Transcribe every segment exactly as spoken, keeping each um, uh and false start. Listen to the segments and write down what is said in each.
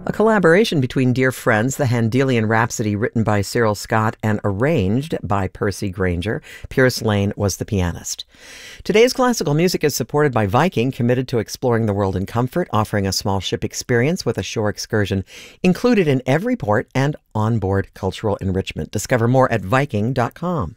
A collaboration between dear friends, the Handelian Rhapsody written by Cyril Scott and arranged by Percy Granger. Pierce Lane was the pianist. Today's classical music is supported by Viking, committed to exploring the world in comfort, offering a small ship experience with a shore excursion included in every port and onboard cultural enrichment. Discover more at Viking dot com.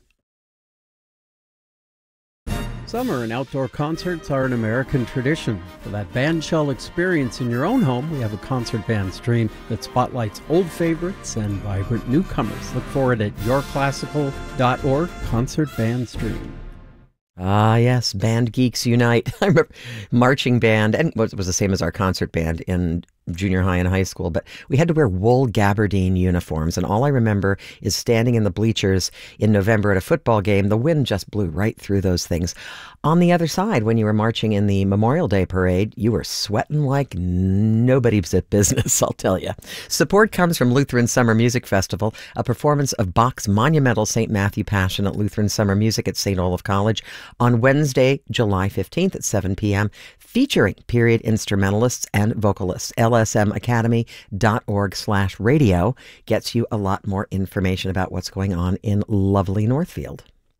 Summer and outdoor concerts are an American tradition. For that bandshell experience in your own home, we have a concert band stream that spotlights old favorites and vibrant newcomers. Look for it at your classical dot org, Concert Band Stream. Ah, yes, Band Geeks Unite. I remember marching band, and it was the same as our concert band in junior high and high school, but we had to wear wool gabardine uniforms, and all I remember is standing in the bleachers in November at a football game. The wind just blew right through those things. On the other side, when you were marching in the Memorial Day parade, you were sweating like nobody's business, I'll tell you. Support comes from Lutheran Summer Music Festival, a performance of Bach's monumental Saint Matthew Passion at Lutheran Summer Music at Saint Olaf College on Wednesday, July fifteenth at seven p.m., featuring period instrumentalists and vocalists. L S M academy dot org slash radio gets you a lot more information about what's going on in lovely Northfield.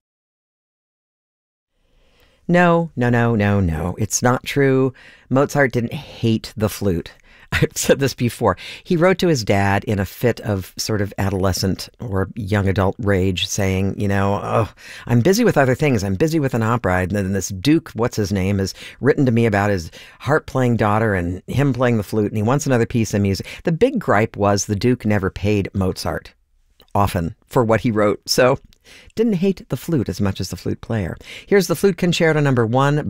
No, no, no, no, no. It's not true. Mozart didn't hate the flute. I've said this before. He wrote to his dad in a fit of sort of adolescent or young adult rage saying, you know, oh, I'm busy with other things. I'm busy with an opera. And then this Duke, what's his name, has written to me about his harp-playing daughter and him playing the flute, and he wants another piece of music. The big gripe was the Duke never paid Mozart often for what he wrote. So didn't hate the flute as much as the flute player. Here's the Flute Concerto number one